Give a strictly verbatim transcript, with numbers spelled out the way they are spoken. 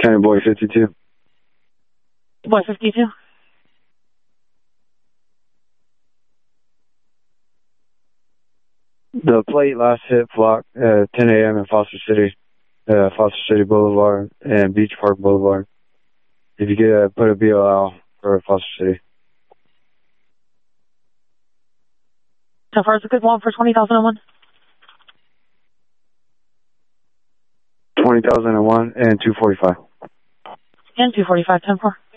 County Boy fifty-two. Boy fifty-two. The plate last hit flock at ten A M in Foster City, uh, Foster City Boulevard and Beach Park Boulevard. If you could uh, put a B O L for Foster City. So far, it's a good one for twenty thousand one. twenty thousand one and two forty-five. And two forty-five, ten four.